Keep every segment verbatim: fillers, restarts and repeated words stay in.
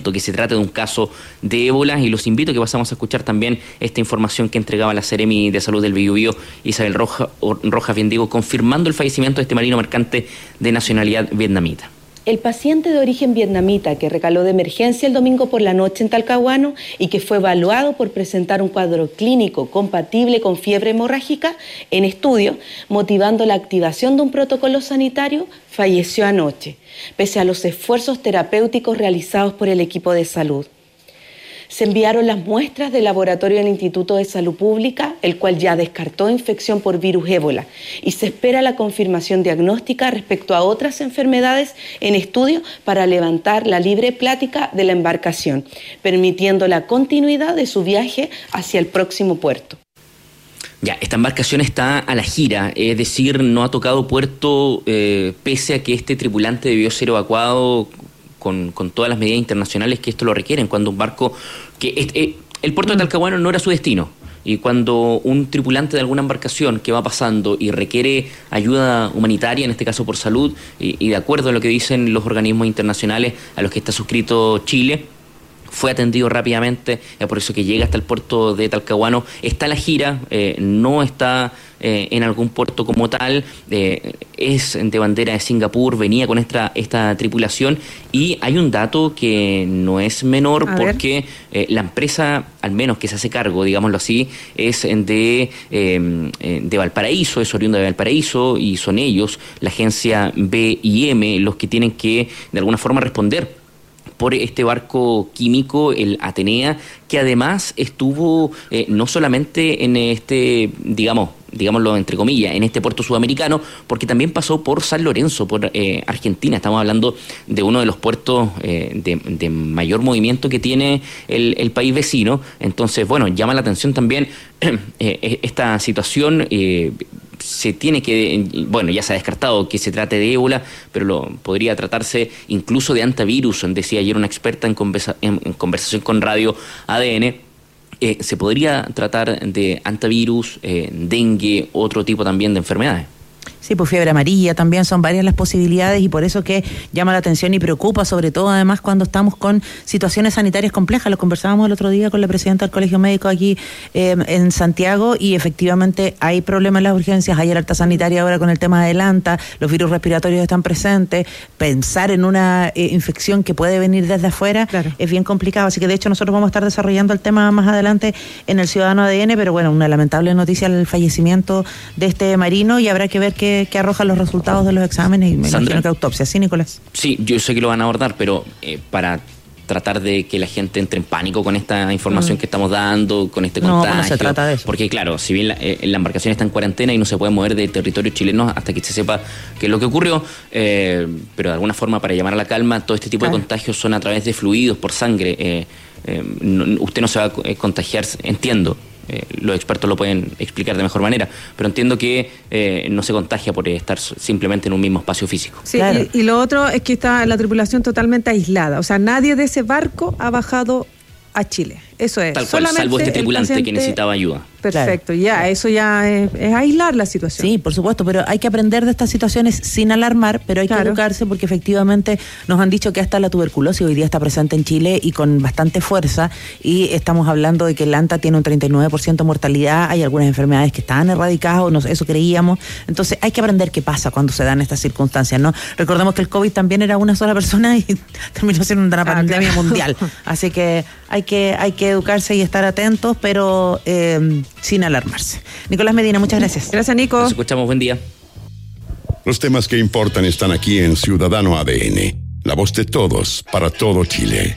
descarto que se trate de un caso de ébola, y los invito a que pasamos a escuchar también esta información que entregaba la Seremi de Salud del Biobío, Isabel Rojas, Rojas bien digo, confirmando el fallecimiento de este marino mercante de nacionalidad vietnamita. El paciente de origen vietnamita que recaló de emergencia el domingo por la noche en Talcahuano y que fue evaluado por presentar un cuadro clínico compatible con fiebre hemorrágica en estudio, motivando la activación de un protocolo sanitario, falleció anoche, pese a los esfuerzos terapéuticos realizados por el equipo de salud. Se enviaron las muestras del laboratorio del Instituto de Salud Pública, el cual ya descartó infección por virus ébola, y se espera la confirmación diagnóstica respecto a otras enfermedades en estudio para levantar la libre plática de la embarcación, permitiendo la continuidad de su viaje hacia el próximo puerto. Ya, esta embarcación está a la gira, es decir, no ha tocado puerto eh, pese a que este tripulante debió ser evacuado Con, con todas las medidas internacionales que esto lo requieren, cuando un barco, que este, el puerto de Talcahuano no era su destino, y cuando un tripulante de alguna embarcación que va pasando y requiere ayuda humanitaria, en este caso por salud, y, y de acuerdo a lo que dicen los organismos internacionales a los que está suscrito Chile, fue atendido rápidamente, es por eso que llega hasta el puerto de Talcahuano. Está a la gira, eh, no está eh, en algún puerto como tal, eh, es de bandera de Singapur, venía con esta, esta tripulación, y hay un dato que no es menor, a porque eh, la empresa, al menos que se hace cargo, digámoslo así, es de, eh, de Valparaíso, es oriunda de Valparaíso, y son ellos, la agencia B I M, los que tienen que de alguna forma responder por este barco químico, el Atenea, que además estuvo eh, no solamente en este, digamos, digámoslo entre comillas, en este puerto sudamericano, porque también pasó por San Lorenzo, por eh, Argentina. Estamos hablando de uno de los puertos eh, de, de mayor movimiento que tiene el, el país vecino. Entonces, bueno, llama la atención también eh, esta situación. eh, Se tiene que, bueno, ya se ha descartado que se trate de ébola, pero lo, podría tratarse incluso de antivirus, decía ayer una experta en, conversa, en, en conversación con Radio A D N. Eh, se podría tratar de antivirus, eh, dengue, otro tipo también de enfermedades. Sí, pues fiebre amarilla también, son varias las posibilidades, y por eso que llama la atención y preocupa, sobre todo además cuando estamos con situaciones sanitarias complejas. Lo conversábamos el otro día con la presidenta del Colegio Médico aquí eh, en Santiago, y efectivamente hay problemas en las urgencias, hay alerta sanitaria ahora con el tema de Lanta, los virus respiratorios están presentes, pensar en una eh, infección que puede venir desde afuera, claro, es bien complicado, así que de hecho nosotros vamos a estar desarrollando el tema más adelante en el Ciudadano A D N, pero bueno, una lamentable noticia el fallecimiento de este marino, y habrá que ver qué que arrojan los resultados de los exámenes y me Sandra, imagino que autopsia. ¿Sí, Nicolás? Sí, yo sé que lo van a abordar, pero eh, para tratar de que la gente entre en pánico con esta información mm. que estamos dando, con este contagio. No, no se trata de eso. Porque claro, si bien la, eh, la embarcación está en cuarentena y no se puede mover de territorio chileno hasta que se sepa qué es lo que ocurrió, eh, pero de alguna forma, para llamar a la calma, todo este tipo claro. de contagios son a través de fluidos, por sangre. Eh, eh, no, usted no se va a contagiar, entiendo. Eh, los expertos lo pueden explicar de mejor manera, pero entiendo que eh, no se contagia por estar simplemente en un mismo espacio físico. Sí, claro. y, y lo otro es que está la tripulación totalmente aislada, o sea, nadie de ese barco ha bajado a Chile. Eso es. Tal cual, salvo este tripulante paciente... que necesitaba ayuda. Perfecto, claro. ya, eso ya es, es aislar la situación. Sí, por supuesto, pero hay que aprender de estas situaciones sin alarmar, pero hay claro. que educarse, porque efectivamente nos han dicho que hasta la tuberculosis hoy día está presente en Chile y con bastante fuerza, y estamos hablando de que el Lanta tiene un treinta y nueve por ciento de mortalidad, hay algunas enfermedades que están erradicadas, o no, eso creíamos, entonces hay que aprender qué pasa cuando se dan estas circunstancias, ¿no? Recordemos que el COVID también era una sola persona y terminó siendo una pandemia ah, claro. mundial, así que hay que hay que educarse y estar atentos, pero eh, sin alarmarse. Nicolás Medina, muchas gracias. Gracias, Nico. Nos escuchamos, buen día. Los temas que importan están aquí en Ciudadano A D N, la voz de todos para todo Chile.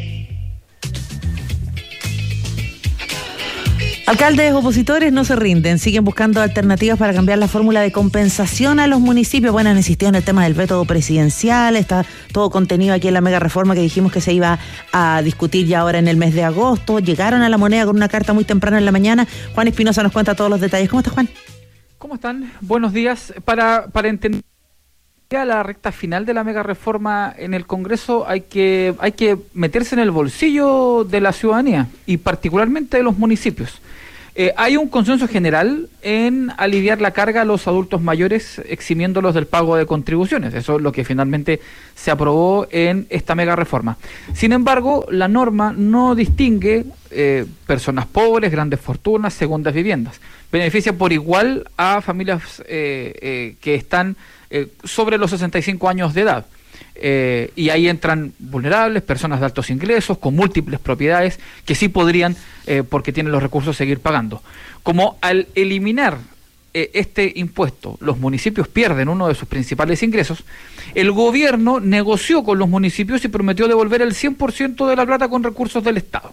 Alcaldes opositores no se rinden, siguen buscando alternativas para cambiar la fórmula de compensación a los municipios. Bueno, han insistido en el tema del veto presidencial, está todo contenido aquí en la mega reforma que dijimos que se iba a discutir ya ahora en el mes de agosto. Llegaron a La Moneda con una carta muy temprano en la mañana. Juan Espinosa nos cuenta todos los detalles. ¿Cómo estás, Juan? ¿Cómo están? Buenos días. Para, para entender la recta final de la mega reforma en el Congreso hay que, hay que meterse en el bolsillo de la ciudadanía y particularmente de los municipios. Eh, hay un consenso general en aliviar la carga a los adultos mayores eximiéndolos del pago de contribuciones. Eso es lo que finalmente se aprobó en esta mega reforma. Sin embargo, la norma no distingue eh, personas pobres, grandes fortunas, segundas viviendas. Beneficia por igual a familias eh, eh, que están eh, sobre los sesenta y cinco años de edad. Eh, y ahí entran vulnerables, personas de altos ingresos, con múltiples propiedades, que sí podrían, eh, porque tienen los recursos, seguir pagando. Como al eliminar eh, este impuesto, los municipios pierden uno de sus principales ingresos, el gobierno negoció con los municipios y prometió devolver el cien por ciento de la plata con recursos del Estado.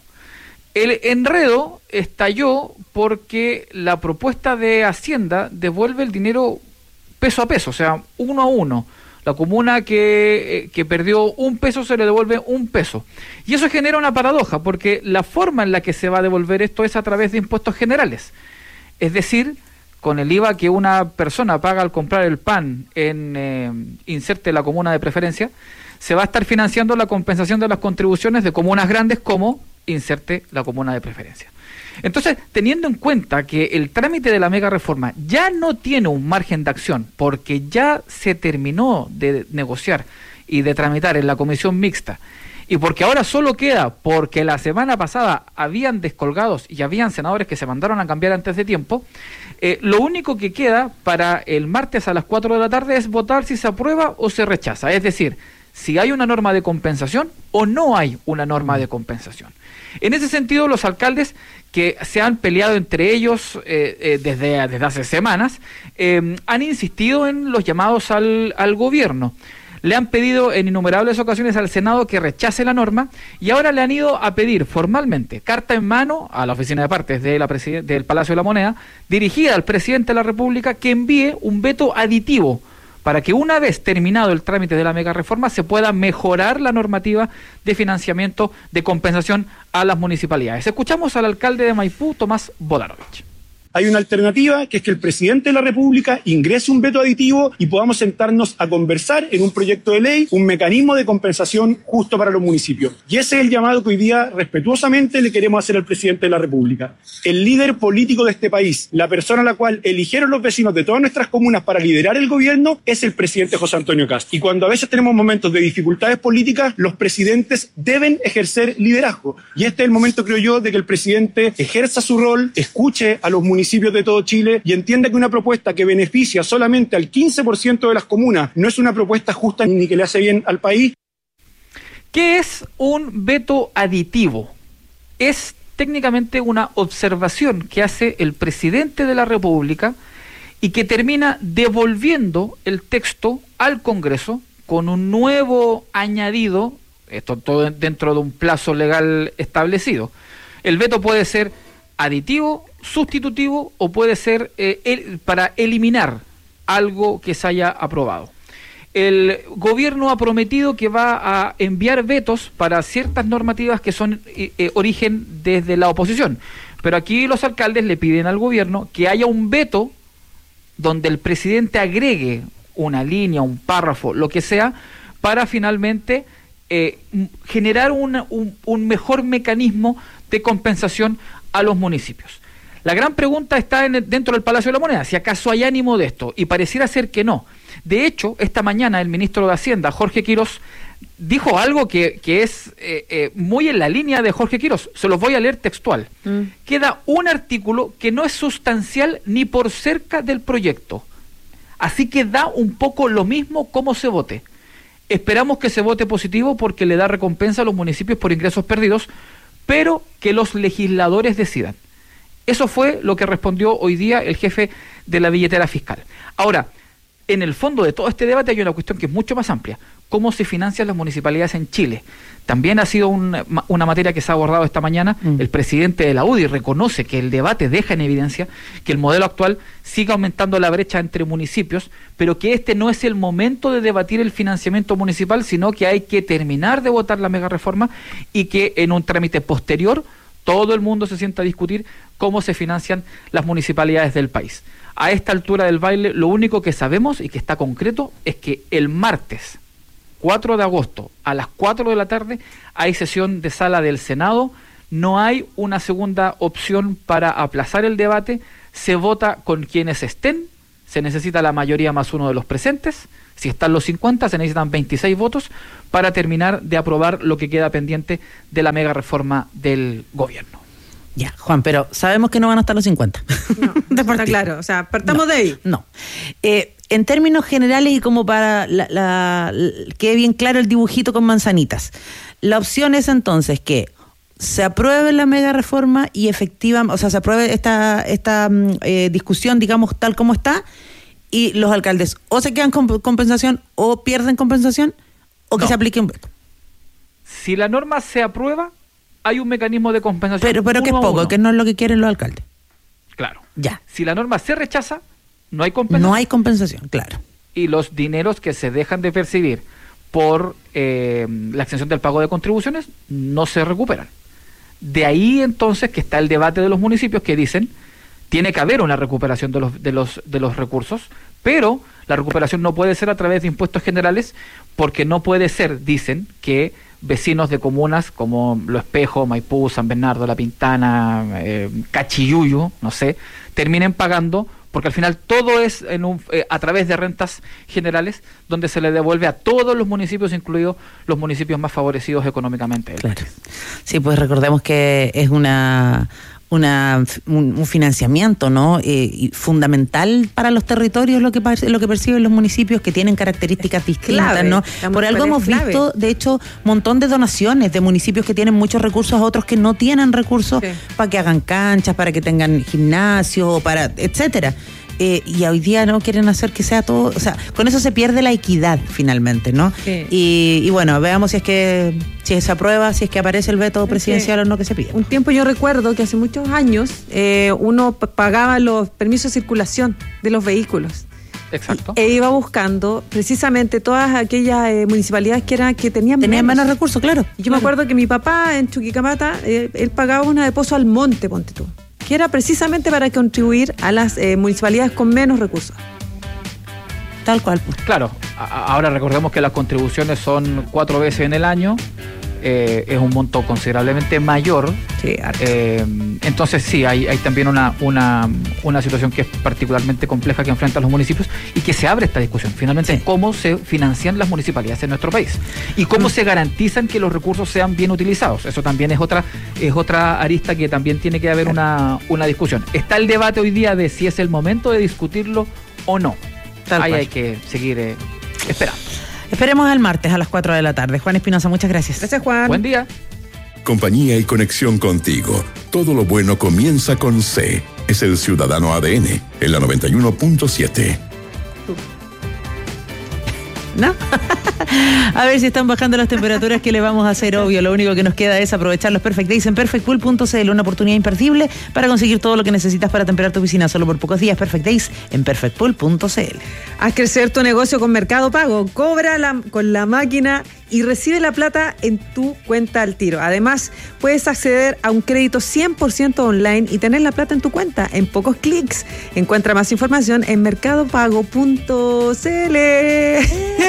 El enredo estalló porque la propuesta de Hacienda devuelve el dinero peso a peso, o sea, uno a uno. La comuna que, que perdió un peso se le devuelve un peso. Y eso genera una paradoja, porque la forma en la que se va a devolver esto es a través de impuestos generales. Es decir, con el I V A que una persona paga al comprar el pan en eh, inserte la comuna de preferencia, se va a estar financiando la compensación de las contribuciones de comunas grandes como inserte la comuna de preferencia. Entonces, teniendo en cuenta que el trámite de la mega reforma ya no tiene un margen de acción porque ya se terminó de negociar y de tramitar en la comisión mixta, y porque ahora solo queda porque la semana pasada habían descolgados y habían senadores que se mandaron a cambiar antes de tiempo, eh, lo único que queda para el martes a las cuatro de la tarde es votar si se aprueba o se rechaza, es decir, si hay una norma de compensación o no hay una norma de compensación. En ese sentido, los alcaldes que se han peleado entre ellos eh, eh, desde, desde hace semanas, eh, han insistido en los llamados al, al gobierno. Le han pedido en innumerables ocasiones al Senado que rechace la norma y ahora le han ido a pedir formalmente, carta en mano, a la oficina de partes de la presiden- del Palacio de la Moneda, dirigida al presidente de la República, que envíe un veto aditivo para que una vez terminado el trámite de la mega reforma se pueda mejorar la normativa de financiamiento de compensación a las municipalidades. Escuchamos al alcalde de Maipú, Tomás Bodanovich. Hay una alternativa, que es que el presidente de la República ingrese un veto aditivo y podamos sentarnos a conversar en un proyecto de ley, un mecanismo de compensación justo para los municipios. Y ese es el llamado que hoy día respetuosamente le queremos hacer al presidente de la República. El líder político de este país, la persona a la cual eligieron los vecinos de todas nuestras comunas para liderar el gobierno, es el presidente José Antonio Kast. Y cuando a veces tenemos momentos de dificultades políticas, los presidentes deben ejercer liderazgo. Y este es el momento, creo yo, de que el presidente ejerza su rol, escuche a los municipios municipios de todo Chile y entienda que una propuesta que beneficia solamente al quince por ciento de las comunas no es una propuesta justa ni que le hace bien al país. ¿Qué es un veto aditivo? Es técnicamente una observación que hace el presidente de la República y que termina devolviendo el texto al Congreso con un nuevo añadido, esto todo dentro de un plazo legal establecido. El veto puede ser aditivo, sustitutivo o puede ser eh, el, para eliminar algo que se haya aprobado. El gobierno ha prometido que va a enviar vetos para ciertas normativas que son eh, eh, origen desde la oposición, pero aquí los alcaldes le piden al gobierno que haya un veto donde el presidente agregue una línea, un párrafo, lo que sea, para finalmente eh, generar una, un, un mejor mecanismo de compensación a los municipios. La gran pregunta está en el, dentro del Palacio de la Moneda, si acaso hay ánimo de esto, y pareciera ser que no. De hecho, esta mañana el ministro de Hacienda, Jorge Quirós, dijo algo que, que es eh, eh, muy en la línea de Jorge Quirós. Se los voy a leer textual. Mm. Queda un artículo que no es sustancial ni por cerca del proyecto. Así que da un poco lo mismo cómo se vote. Esperamos que se vote positivo porque le da recompensa a los municipios por ingresos perdidos, pero que los legisladores decidan. Eso fue lo que respondió hoy día el jefe de la billetera fiscal. Ahora, en el fondo de todo este debate hay una cuestión que es mucho más amplia. ¿Cómo se financian las municipalidades en Chile? También ha sido un, una materia que se ha abordado esta mañana. Mm. El presidente de la U D I reconoce que el debate deja en evidencia que el modelo actual sigue aumentando la brecha entre municipios, pero que este no es el momento de debatir el financiamiento municipal, sino que hay que terminar de votar la mega reforma y que en un trámite posterior todo el mundo se sienta a discutir cómo se financian las municipalidades del país. A esta altura del baile, lo único que sabemos y que está concreto es que el martes cuatro de agosto a las cuatro de la tarde hay sesión de sala del Senado no hay una segunda opción para aplazar el debate, se vota con quienes estén, se necesita la mayoría más uno de los presentes, si están los cincuenta se necesitan veintiséis votos para terminar de aprobar lo que queda pendiente de la mega reforma del gobierno. Ya, Juan, pero sabemos que no van a estar los cincuenta. No, está claro, o sea, partamos no, de ahí. No. Eh, en términos generales y como para la, la, la, quede bien claro el dibujito con manzanitas, la opción es entonces que se apruebe la mega reforma y efectiva, o sea, se apruebe esta, esta eh, discusión, digamos, tal como está, y los alcaldes o se quedan con compensación o pierden compensación, o que no. se aplique un veto. Si la norma se aprueba, hay un mecanismo de compensación. Pero, pero que es poco, que no es lo que quieren los alcaldes. Claro. Ya. Si la norma se rechaza, no hay compensación. No hay compensación, claro. Y los dineros que se dejan de percibir por eh, la extensión del pago de contribuciones no se recuperan. De ahí entonces que está el debate de los municipios que dicen tiene que haber una recuperación de los, de los, de los recursos, pero la recuperación no puede ser a través de impuestos generales porque no puede ser, dicen, que vecinos de comunas como Lo Espejo, Maipú, San Bernardo, La Pintana, eh, Cachiyuyo, no sé, terminen pagando, porque al final todo es en un, eh, a través de rentas generales, donde se le devuelve a todos los municipios, incluidos los municipios más favorecidos económicamente. Claro. Sí, pues recordemos que es una... Una, un, un financiamiento, ¿no? Eh, fundamental para los territorios, lo que lo que perciben los municipios que tienen características distintas, clave, ¿no? Por algo hemos clave. visto, de hecho, un montón de donaciones de municipios que tienen muchos recursos a otros que no tienen recursos sí. para que hagan canchas, para que tengan gimnasio, para etcétera. Eh, y hoy día no quieren hacer que sea todo, o sea, con eso se pierde la equidad finalmente, ¿no? Sí. Y, y bueno, veamos si es que si se aprueba, si es que aparece el veto presidencial sí. o no que se pide. Un tiempo yo recuerdo que hace muchos años eh, uno pagaba los permisos de circulación de los vehículos. Exacto. E iba buscando precisamente todas aquellas eh, municipalidades que eran que tenían, tenían menos, menos recursos, claro. Yo claro. me acuerdo que mi papá en Chuquicamata, eh, él pagaba una de Pozo al Monte, ponte tú, que era precisamente para contribuir a las eh, municipalidades con menos recursos. Tal cual. Claro, a- ahora recordemos que las contribuciones son cuatro veces en el año, eh, es un monto considerablemente mayor. Sí, eh, entonces sí, hay, hay también una, una, una situación que es particularmente compleja que enfrentan los municipios y que se abre esta discusión, finalmente, sí. cómo se financian las municipalidades en nuestro país y cómo mm. se garantizan que los recursos sean bien utilizados. Eso también es otra, es otra arista que también tiene que haber una, una discusión. Está el debate hoy día de si es el momento de discutirlo o no. Tal Ahí cual. Hay que seguir eh, esperando. Esperemos el martes a las cuatro de la tarde. Juan Espinosa, muchas gracias. Gracias, Juan. Buen día. Compañía y conexión contigo. Todo lo bueno comienza con C. Es el Ciudadano A D N en la noventa y uno punto siete. ¿No? A ver si están bajando las temperaturas, que le vamos a hacer, obvio. Lo único que nos queda es aprovechar los Perfect Days en perfect pool punto c l, una oportunidad imperdible para conseguir todo lo que necesitas para temperar tu piscina solo por pocos días. Perfect Days en perfect pool punto c l. Haz crecer tu negocio con Mercado Pago. Cobra la, con la máquina y recibe la plata en tu cuenta al tiro. Además, puedes acceder a un crédito cien por ciento online y tener la plata en tu cuenta en pocos clics. Encuentra más información en mercado pago punto c l.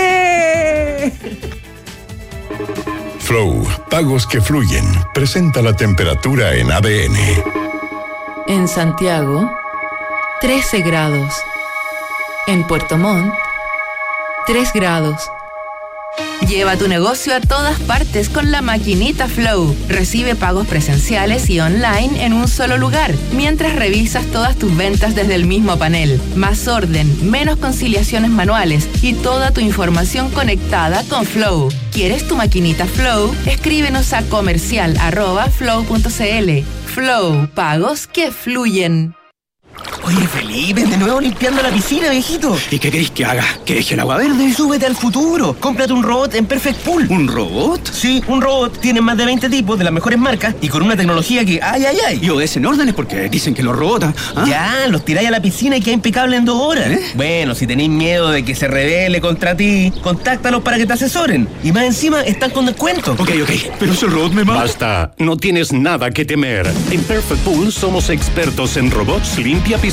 Flow, pagos que fluyen. Presenta la temperatura en A D N. En Santiago, trece grados. En Puerto Montt, tres grados. Lleva tu negocio a todas partes con la maquinita Flow. Recibe pagos presenciales y online en un solo lugar, mientras revisas todas tus ventas desde el mismo panel. Más orden, menos conciliaciones manuales y toda tu información conectada con Flow. ¿Quieres tu maquinita Flow? Escríbenos a comercial arroba flow punto c l. Flow, pagos que fluyen. Oye, Felipe, de nuevo limpiando la piscina, viejito. ¿Y qué querés que haga? ¿Que deje el agua verde? Súbete al futuro. Cómprate un robot en Perfect Pool. ¿Un robot? Sí, un robot. Tiene más de veinte tipos de las mejores marcas y con una tecnología que ¡ay, ay, ay! Y obedecen órdenes porque dicen que los robots... ¿ah? Ya, los tiráis a la piscina y queda impecable en dos horas. ¿Eh? Bueno, si tenéis miedo de que se rebele contra ti, contáctalos para que te asesoren. Y más encima, están con descuento. Ok, ok. Pero si el robot me mata... Basta. No tienes nada que temer. En Perfect Pool somos expertos en robots limpia piscina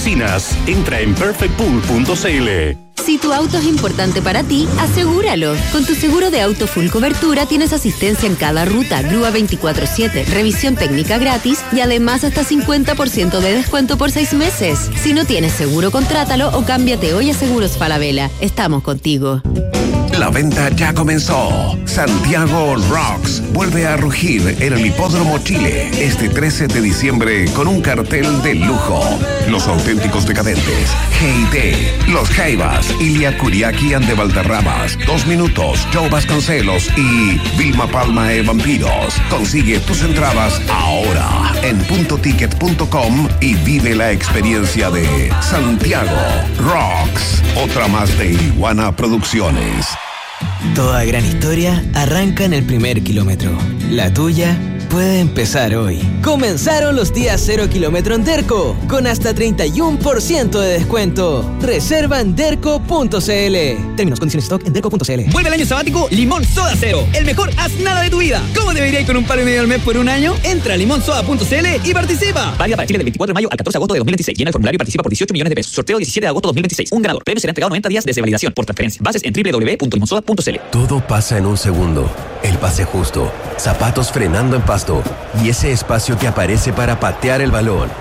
piscinas. Entra en perfect pool punto c l. Si tu auto es importante para ti, asegúralo. Con tu seguro de auto full cobertura tienes asistencia en cada ruta, grúa veinticuatro siete, revisión técnica gratis y además hasta cincuenta por ciento de descuento por seis meses. Si no tienes seguro, contrátalo o cámbiate hoy a Seguros Falabella. Estamos contigo. La venta ya comenzó. Santiago Rocks vuelve a rugir en el Hipódromo Chile este trece de diciembre con un cartel de lujo. Los auténticos decadentes, G I T, Los Jaivas, Ilia Kuriaki and de Valderramas, Dos Minutos, Joe Vasconcelos y Vilma Palma e Vampiros. Consigue tus entradas ahora en punto ticket punto com y vive la experiencia de Santiago Rocks. Otra más de Iguana Producciones. Toda gran historia arranca en el primer kilómetro. La tuya puede empezar hoy. Comenzaron los días cero kilómetro en Derco, con hasta treinta y uno por ciento de descuento. Reserva en derco punto c l. Términos, condiciones, stock en derco punto c l. Vuelve el año sabático Limón Soda Cero. El mejor haz nada de tu vida. ¿Cómo debería ir con un palo y medio al mes por un año? Entra a limón soda punto c l y participa. Válida para Chile del veinticuatro de mayo al catorce de agosto de dos mil veintiséis. Llena el formulario y participa por dieciocho millones de pesos. Sorteo diecisiete de agosto de dos mil veintiséis. Un ganador. Premio será entregado noventa días desde validación por transferencia. Bases en doble u doble u doble u punto limón soda punto c l. Todo pasa en un segundo. El pase justo, zapatos frenando en pasto y ese espacio que aparece para patear el balón.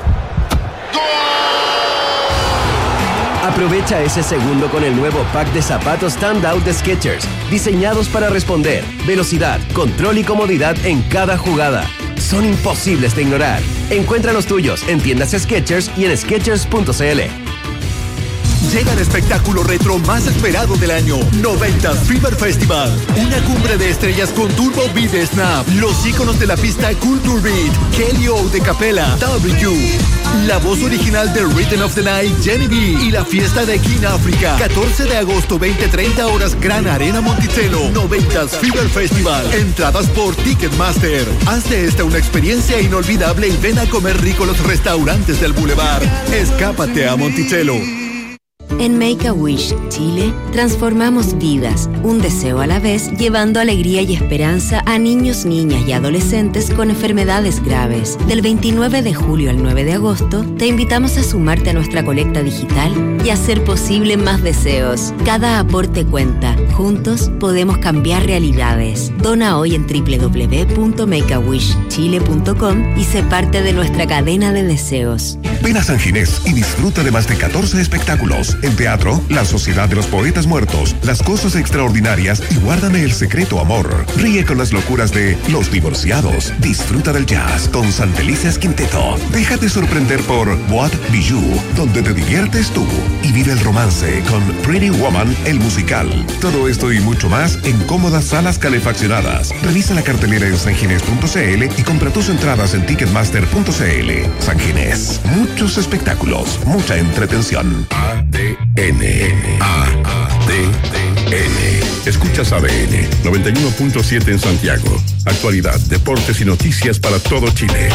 Aprovecha ese segundo con el nuevo pack de zapatos Standout de Skechers, diseñados para responder, velocidad, control y comodidad en cada jugada. Son imposibles de ignorar. Encuentra los tuyos en tiendas Skechers y en skechers punto c l. Llega el espectáculo retro más esperado del año, noventas Fever Festival. Una cumbre de estrellas con Turbo Beat de Snap, los íconos de la pista Culture Beat, Kelly O de Capella, W, la voz original de Rhythm of the Night, Jenny B, y la fiesta de King Africa. catorce de agosto, veinte treinta horas, Gran Arena Monticello. noventas Fever Festival. Entradas por Ticketmaster. Haz de esta una experiencia inolvidable y ven a comer rico los restaurantes del Boulevard. Escápate a Monticello. En Make-A-Wish Chile transformamos vidas, un deseo a la vez, llevando alegría y esperanza a niños, niñas y adolescentes con enfermedades graves. Del veintinueve de julio al nueve de agosto, te invitamos a sumarte a nuestra colecta digital y hacer posible más deseos. Cada aporte cuenta. Juntos podemos cambiar realidades. Dona hoy en doble u doble u doble u punto make a wish chile punto com y sé parte de nuestra cadena de deseos. Ven a San Ginés y disfruta de más de catorce espectáculos. En teatro, La Sociedad de los Poetas Muertos, Las Cosas Extraordinarias y Guárdame el Secreto Amor. Ríe con las locuras de Los Divorciados. Disfruta del jazz con Santelicias Quinteto. Déjate sorprender por Boîte Bijou, donde te diviertes tú. Y vive el romance con Pretty Woman, el musical. Todo esto y mucho más en cómodas salas calefaccionadas. Revisa la cartelera en sanginés punto c l y compra tus entradas en ticketmaster punto c l. San Ginés. Muchos espectáculos, mucha entretención. A D N. A D N. Escuchas A D N noventa y uno punto siete en Santiago. Actualidad, deportes y noticias para todo Chile.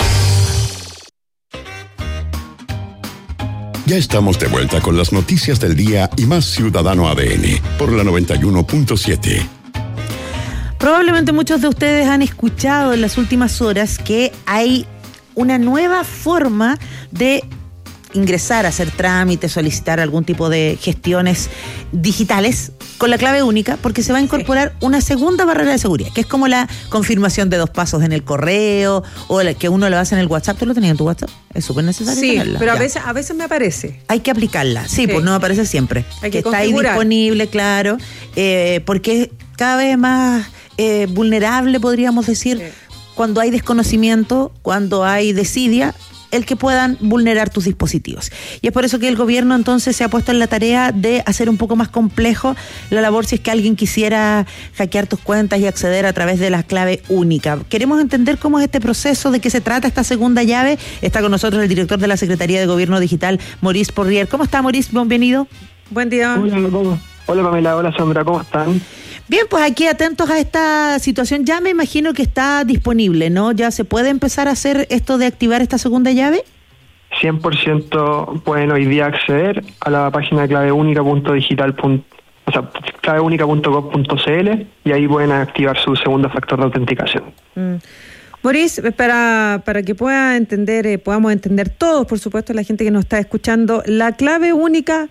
Ya estamos de vuelta con las noticias del día y más Ciudadano A D N por la noventa y uno punto siete. Probablemente muchos de ustedes han escuchado en las últimas horas que hay una nueva forma de ingresar, hacer trámites, solicitar algún tipo de gestiones digitales con la clave única, porque se va a incorporar una segunda barrera de seguridad, que es como la confirmación de dos pasos en el correo o la que uno lo hace en el WhatsApp. ¿Tú lo tenías en tu WhatsApp? Es súper necesario sí, tenerla. pero a ya. veces, a veces me aparece. Hay que aplicarla, sí, Sí. pues no me aparece siempre. Hay que está ahí configurar. disponible, claro, eh, porque es cada vez más eh, vulnerable, podríamos decir, cuando hay desconocimiento, cuando hay desidia, el que puedan vulnerar tus dispositivos. Y es por eso que el gobierno entonces se ha puesto en la tarea de hacer un poco más complejo la labor si es que alguien quisiera hackear tus cuentas y acceder a través de la clave única. Queremos entender cómo es este proceso, de qué se trata esta segunda llave. Está con nosotros el director de la Secretaría de Gobierno Digital, Maurice Porrier. ¿Cómo está, Maurice? Bienvenido. Buen día. Hola, ¿cómo? Hola, Pamela. Hola, Sandra. ¿Cómo están? Bien, pues aquí atentos a esta situación. Ya me imagino que está disponible, ¿no? ¿Ya se puede empezar a hacer esto de activar esta segunda llave? cien por ciento pueden hoy día acceder a la página claveúnica punto digital, o sea, claveúnica punto gov punto c l y ahí pueden activar su segundo factor de autenticación. Mm. Boris, para, para que pueda entender, eh, podamos entender todos, por supuesto, la gente que nos está escuchando, la clave única,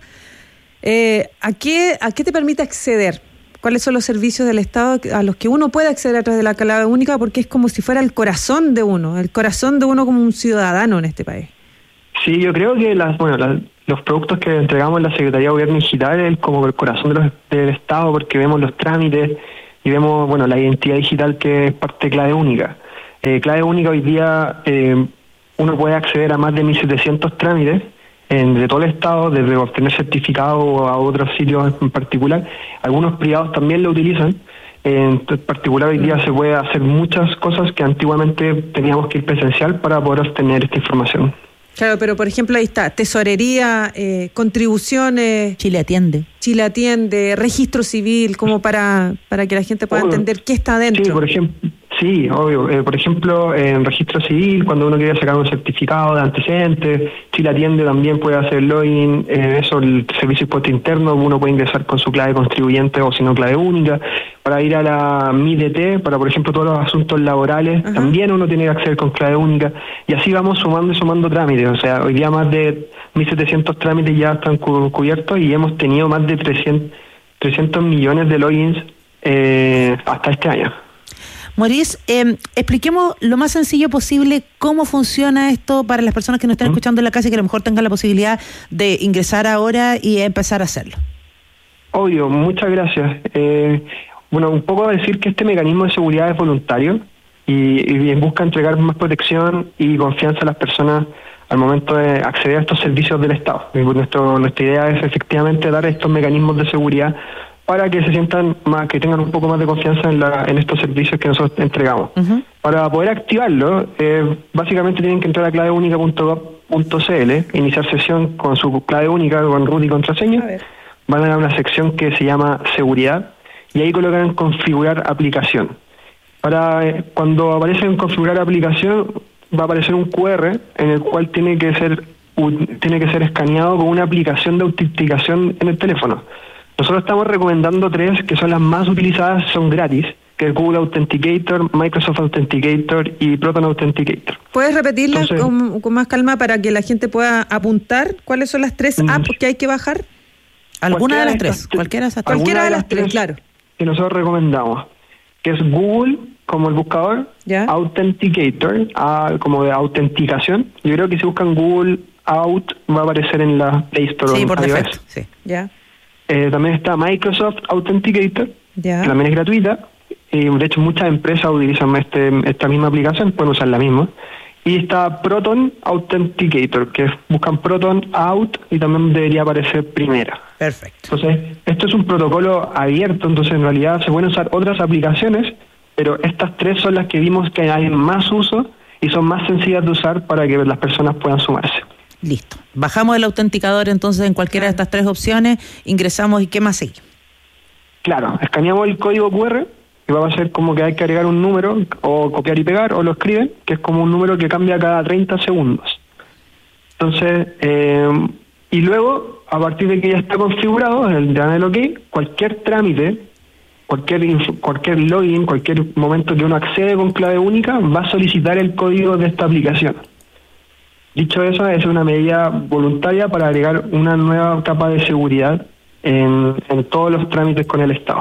eh, ¿a qué, a qué te permite acceder? ¿Cuáles son los servicios del Estado a los que uno puede acceder a través de la clave única? Porque es como si fuera el corazón de uno, el corazón de uno como un ciudadano en este país. Sí, yo creo que las, bueno, las, los productos que entregamos en la Secretaría de Gobierno Digital es como el corazón de los, del Estado, porque vemos los trámites y vemos, bueno, la identidad digital, que es parte de clave única. Eh, clave única hoy día eh, uno puede acceder a más de mil setecientos trámites en, de todo el Estado, desde obtener certificado o a otros sitios en particular. Algunos privados también lo utilizan. En particular hoy día se puede hacer muchas cosas que antiguamente teníamos que ir presencial para poder obtener esta información. Claro, pero por ejemplo ahí está, tesorería, eh, contribuciones. Chile Atiende. Chile Atiende, registro civil, como para, para que la gente pueda obvio. entender qué está dentro. Sí, por ejemplo, sí, obvio. Eh, por ejemplo, en registro civil, cuando uno quiere sacar un certificado de antecedentes, Chile Atiende también puede hacer login, eh, eso, el servicio de impuesto interno, uno puede ingresar con su clave contribuyente o si no clave única. Para ir a la M I D T, para por ejemplo todos los asuntos laborales, Ajá. también uno tiene que acceder con clave única. Y así vamos sumando y sumando trámites. O sea, hoy día más de mil setecientos trámites ya están cu- cubiertos y hemos tenido más de trescientos millones de logins eh, hasta este año. Maurice, eh, expliquemos lo más sencillo posible cómo funciona esto para las personas que nos están ¿Mm? escuchando en la casa y que a lo mejor tengan la posibilidad de ingresar ahora y empezar a hacerlo. Obvio, muchas gracias. Eh, bueno, un poco decir que este mecanismo de seguridad es voluntario y, y busca entregar más protección y confianza a las personas al momento de acceder a estos servicios del Estado. Nuestro, nuestra idea es efectivamente dar estos mecanismos de seguridad para que se sientan más, que tengan un poco más de confianza en, la, en estos servicios que nosotros entregamos. Uh-huh. Para poder activarlo, eh, básicamente tienen que entrar a clave única punto gov punto c l, iniciar sesión con su clave única, con root y contraseña. Van a dar una sección que se llama seguridad y ahí colocan configurar aplicación. Para eh, cuando aparece en configurar aplicación, va a aparecer un cu erre en el cual tiene que ser tiene que ser escaneado con una aplicación de autenticación en el teléfono. Nosotros estamos recomendando tres que son las más utilizadas, son gratis, que es Google Authenticator, Microsoft Authenticator y Proton Authenticator. ¿Puedes repetirlas con, con más calma para que la gente pueda apuntar cuáles son las tres mm. apps que hay que bajar? ¿Alguna de las tres? Cualquiera de, cualquiera de las tres, tres, claro. Que nosotros recomendamos, que es Google, como el buscador, ¿Ya? Authenticator, ah, como de autenticación. Yo creo que si buscan Google Out, va a aparecer en la Play Store. Sí, por defecto, sí. Ya. Eh, también está Microsoft Authenticator, ya. que también es gratuita. Y de hecho muchas empresas utilizan este, esta misma aplicación, pueden usar la misma. Y está Proton Authenticator, que buscan Proton Out y también debería aparecer primera. Perfecto. Entonces, esto es un protocolo abierto, entonces en realidad se pueden usar otras aplicaciones, pero estas tres son las que vimos que hay más uso y son más sencillas de usar para que las personas puedan sumarse. Listo. Bajamos el autenticador entonces en cualquiera de estas tres opciones, ingresamos y ¿qué más sigue? Claro, escaneamos el código cu erre y va a ser como que hay que agregar un número o copiar y pegar o lo escriben, que es como un número que cambia cada treinta segundos. Entonces, eh, y luego, a partir de que ya está configurado, el dan el OK, cualquier trámite, cualquier cualquier login, cualquier momento que uno accede con clave única, va a solicitar el código de esta aplicación. Dicho eso, es una medida voluntaria para agregar una nueva capa de seguridad en, en todos los trámites con el Estado.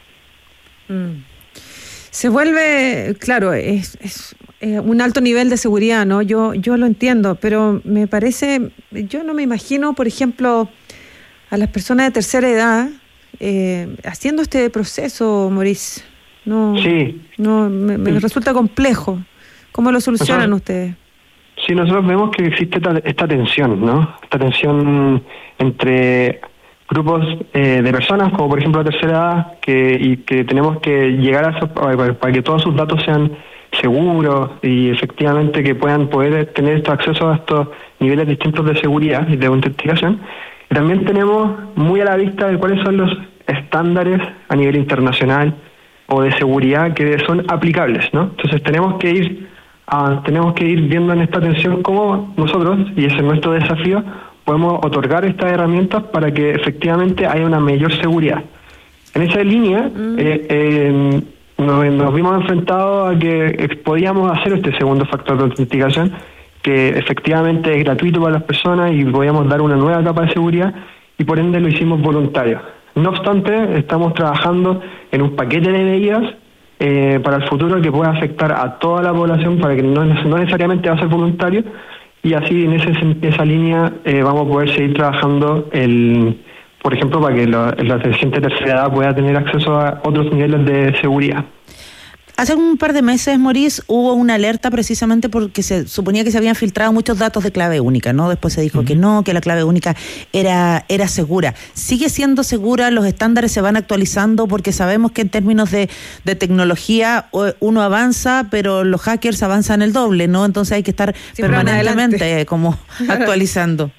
Mm. Se vuelve, claro, es, es, es un alto nivel de seguridad, ¿no? Yo yo lo entiendo, pero me parece, yo no me imagino, por ejemplo, a las personas de tercera edad eh, haciendo este proceso, Maurice. No, sí. No, me, me sí. resulta complejo. ¿Cómo lo solucionan Nosotros, ustedes? Sí, nosotros vemos que existe esta, esta tensión, ¿no? Esta tensión entre grupos eh, de personas, como por ejemplo la tercera edad, que, y que tenemos que llegar a eso para, para que todos sus datos sean seguros y efectivamente que puedan poder tener estos accesos a estos niveles distintos de seguridad y de autenticación. Y también tenemos muy a la vista de cuáles son los estándares a nivel internacional o de seguridad que son aplicables, ¿no? Entonces tenemos que ir a, tenemos que ir viendo en esta tensión cómo nosotros, y ese es nuestro desafío, podemos otorgar estas herramientas para que efectivamente haya una mayor seguridad. En esa línea, mm. eh, eh, nos, nos vimos enfrentados a que podíamos hacer este segundo factor de autenticación, que efectivamente es gratuito para las personas y podíamos dar una nueva capa de seguridad, y por ende lo hicimos voluntario. No obstante, estamos trabajando en un paquete de medidas eh, para el futuro que pueda afectar a toda la población, para que no, no necesariamente va a ser voluntario, y así en ese, esa línea eh, vamos a poder seguir trabajando, el, por ejemplo, para que lo, la gente de tercera edad pueda tener acceso a otros niveles de seguridad. Hace un par de meses, Maurice, hubo una alerta precisamente porque se suponía que se habían filtrado muchos datos de clave única, ¿no? Después se dijo uh-huh. que no, que la clave única era, era segura. ¿Sigue siendo segura? ¿Los estándares se van actualizando? Porque sabemos que en términos de, de tecnología uno avanza, pero los hackers avanzan el doble, ¿no? Entonces hay que estar sí, permanentemente como actualizando.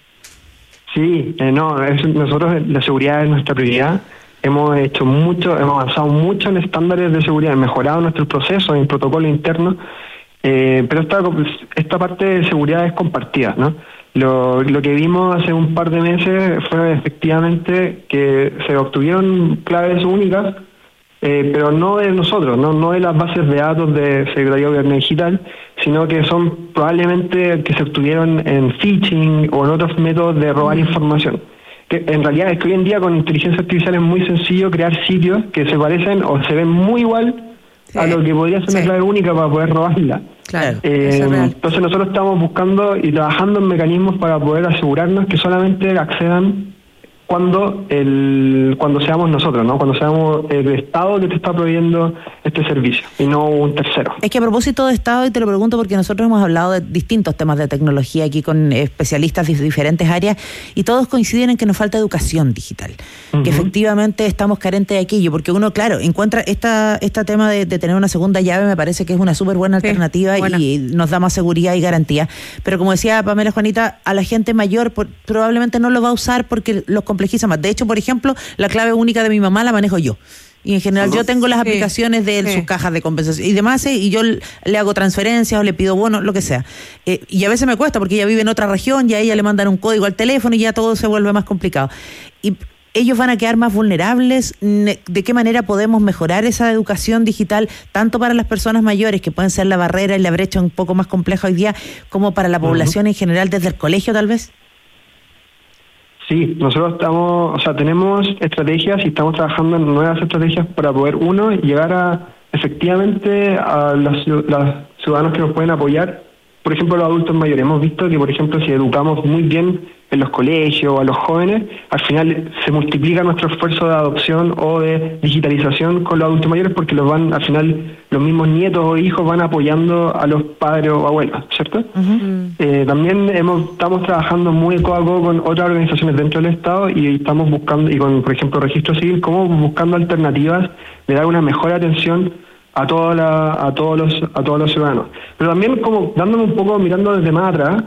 Sí, eh, no, es, nosotros la seguridad es nuestra prioridad. Hemos hecho mucho, hemos avanzado mucho en estándares de seguridad, hemos mejorado nuestros procesos en protocolo interno, eh, pero esta esta parte de seguridad es compartida, ¿no? Lo, lo que vimos hace un par de meses fue efectivamente que se obtuvieron claves únicas, eh, pero no de nosotros, no no de las bases de datos de Secretaría de Gobierno Digital, sino que son probablemente que se obtuvieron en phishing o en otros métodos de robar mm. información. Que en realidad es que hoy en día con inteligencia artificial es muy sencillo crear sitios que se parecen o se ven muy igual sí. a lo que podría ser sí. una clave única para poder robarla. Claro, eh, entonces nosotros estamos buscando y trabajando en mecanismos para poder asegurarnos que solamente accedan cuando el cuando seamos nosotros, ¿no? Cuando seamos el Estado que te está proveyendo este servicio y no un tercero. Es que a propósito de Estado, y te lo pregunto porque nosotros hemos hablado de distintos temas de tecnología aquí con especialistas de diferentes áreas y todos coinciden en que nos falta educación digital, uh-huh. que efectivamente estamos carentes de aquello, porque uno, claro, encuentra esta este tema de, de tener una segunda llave, me parece que es una súper buena alternativa sí, y nos da más seguridad y garantía, pero como decía Pamela Juanita, a la gente mayor por, probablemente no lo va a usar porque los complejiza más. De hecho, por ejemplo, la clave única de mi mamá la manejo yo. Y en general yo tengo las sí, aplicaciones de sí. sus cajas de compensación y demás, y yo le hago transferencias o le pido bonos, lo que sea. Eh, y a veces me cuesta porque ella vive en otra región y a ella le mandan un código al teléfono y ya todo se vuelve más complicado. Y ellos van a quedar más vulnerables. ¿De qué manera podemos mejorar esa educación digital, tanto para las personas mayores, que pueden ser la barrera y la brecha un poco más compleja hoy día, como para la población uh-huh. en general desde el colegio tal vez? Sí, nosotros estamos, o sea, tenemos estrategias y estamos trabajando en nuevas estrategias para poder, uno, llegar a efectivamente a los, los ciudadanos que nos pueden apoyar. Por ejemplo, los adultos mayores. Hemos visto que, por ejemplo, si educamos muy bien en los colegios o a los jóvenes, al final se multiplica nuestro esfuerzo de adopción o de digitalización con los adultos mayores, porque los van, al final, los mismos nietos o hijos van apoyando a los padres o abuelos, ¿cierto? Uh-huh. Eh, también hemos, estamos trabajando muy codo a codo con otras organizaciones dentro del Estado y estamos buscando, y con, por ejemplo, Registro Civil, como buscando alternativas de dar una mejor atención a toda la, a todos los a todos los ciudadanos, pero también como dándome un poco, mirando desde más atrás,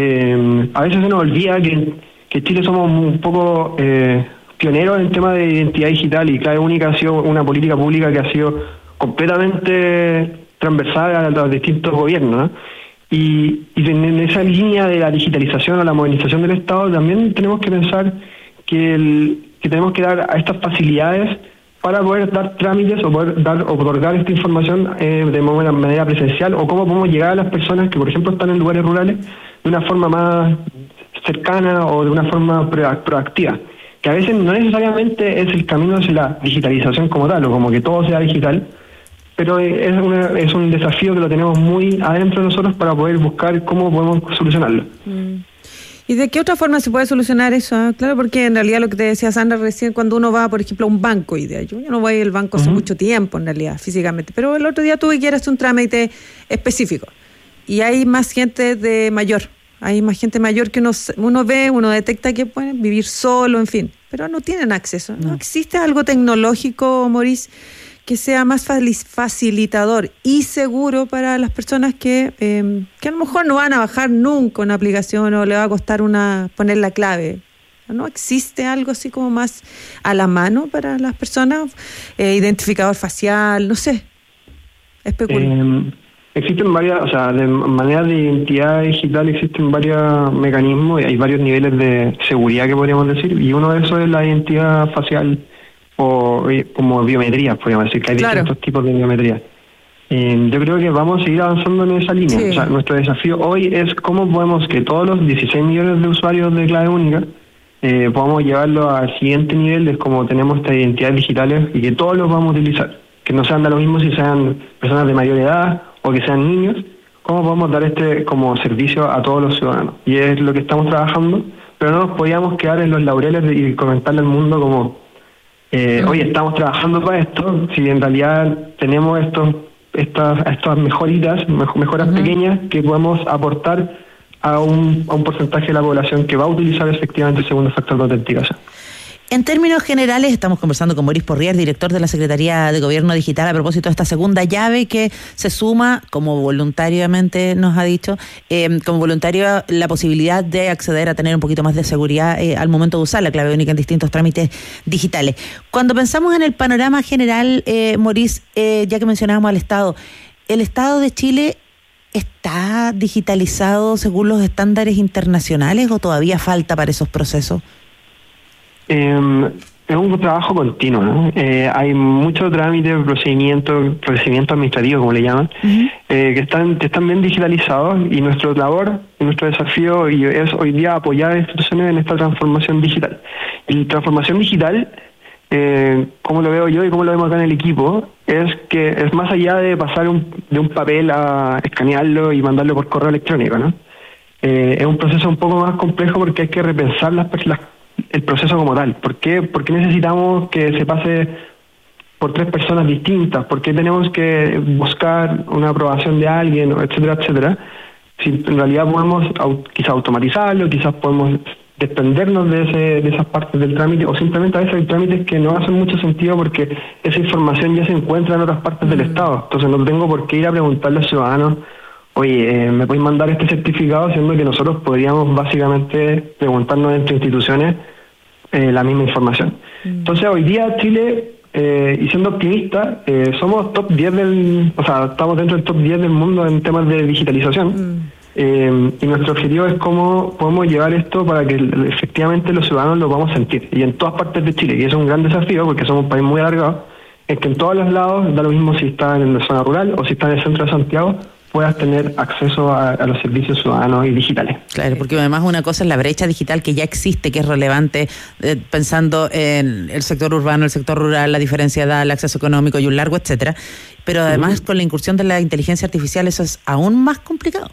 eh, a veces se nos olvida que, que Chile somos un poco eh, pioneros en el tema de identidad digital, y clave única ha sido una política pública que ha sido completamente transversal a los distintos gobiernos, ¿no? y, y en esa línea de la digitalización o la modernización del Estado también tenemos que pensar que, el, que tenemos que dar a estas facilidades para poder dar trámites o poder dar o otorgar esta información eh, de manera presencial, o cómo podemos llegar a las personas que, por ejemplo, están en lugares rurales de una forma más cercana o de una forma proactiva, que a veces no necesariamente es el camino hacia la digitalización como tal, o como que todo sea digital, pero es, una, es un desafío que lo tenemos muy adentro de nosotros para poder buscar cómo podemos solucionarlo. Mm. ¿Y de qué otra forma se puede solucionar eso? Claro, porque en realidad lo que te decía Sandra recién, cuando uno va, por ejemplo, a un banco, idea, yo, yo no voy al banco hace uh-huh. mucho tiempo, en realidad, físicamente, pero el otro día tuve que ir a hacer un trámite específico, y hay más gente de mayor, hay más gente mayor que uno, uno ve, uno detecta que pueden vivir solo, en fin, pero no tienen acceso. ¿No, ¿No existe algo tecnológico, Maurice, que sea más facilitador y seguro para las personas que eh, que a lo mejor no van a bajar nunca una aplicación o le va a costar una poner la clave? ¿No existe algo así como más a la mano para las personas? Eh, identificador facial, no sé. Especulo. Eh, existen varias, o sea, de maneras de identidad digital existen varios mecanismos y hay varios niveles de seguridad que podríamos decir, y uno de esos es la identidad facial o como biometrías, podríamos decir, que hay Claro. distintos tipos de biometría. Eh, yo creo que vamos a seguir avanzando en esa línea. Sí. O sea, nuestro desafío hoy es cómo podemos que todos los dieciséis millones de usuarios de clave única eh, podamos llevarlo al siguiente nivel, es como tenemos estas identidades digitales y que todos los vamos a utilizar. Que no sean da lo mismo si sean personas de mayor edad o que sean niños, cómo podemos dar este como servicio a todos los ciudadanos. Y es lo que estamos trabajando, pero no nos podíamos quedar en los laureles de- y comentarle al mundo como, eh, oye, estamos trabajando para esto, si en realidad tenemos estos estas estas mejoritas, mej- mejoras pequeñas que podemos aportar a un, a un porcentaje de la población que va a utilizar efectivamente el segundo factor de autenticación. En términos generales, estamos conversando con Maurice Porrier, director de la Secretaría de Gobierno Digital, a propósito de esta segunda llave que se suma, como voluntariamente nos ha dicho, eh, como voluntario la posibilidad de acceder a tener un poquito más de seguridad eh, al momento de usar la clave única en distintos trámites digitales. Cuando pensamos en el panorama general, eh, Maurice, eh, ya que mencionábamos al Estado, ¿el Estado de Chile está digitalizado según los estándares internacionales o todavía falta para esos procesos? Eh, es un trabajo continuo, ¿no? Eh, hay muchos trámites, procedimientos, procedimientos administrativos, como le llaman, eh, que están que están bien digitalizados y nuestro labor, y nuestro desafío y es hoy día apoyar a las instituciones en esta transformación digital. Y la transformación digital, eh, como lo veo yo y como lo vemos acá en el equipo, es que es más allá de pasar un, de un papel a escanearlo y mandarlo por correo electrónico, ¿no? Eh, es un proceso un poco más complejo porque hay que repensar las, las el proceso como tal. ¿Por qué? ¿Por qué necesitamos que se pase por tres personas distintas? ¿Por qué tenemos que buscar una aprobación de alguien, etcétera, etcétera? Si en realidad podemos au- quizás automatizarlo, quizás podemos desprendernos de, ese, de esas partes del trámite, o simplemente a veces hay trámites que no hacen mucho sentido porque esa información ya se encuentra en otras partes del Estado. Entonces no tengo por qué ir a preguntarle a los ciudadanos, oye, eh, ¿me podéis mandar este certificado? Siendo que nosotros podríamos básicamente preguntarnos entre instituciones eh, la misma información. Entonces, hoy día Chile, eh, y siendo optimista, eh, somos top diez del, o sea, estamos dentro del top diez del mundo en temas de digitalización. Eh, y nuestro objetivo es cómo podemos llevar esto para que efectivamente los ciudadanos lo podamos sentir. Y en todas partes de Chile, y eso es un gran desafío porque somos un país muy alargado, es que en todos los lados, da lo mismo si está en la zona rural o si está en el centro de Santiago, puedas tener acceso a, a los servicios ciudadanos y digitales. Claro, porque además una cosa es la brecha digital que ya existe, que es relevante, eh, pensando en el sector urbano, el sector rural, la diferencia de edad, el acceso económico y un largo, etcétera. Pero además con la incursión de la inteligencia artificial eso es aún más complicado.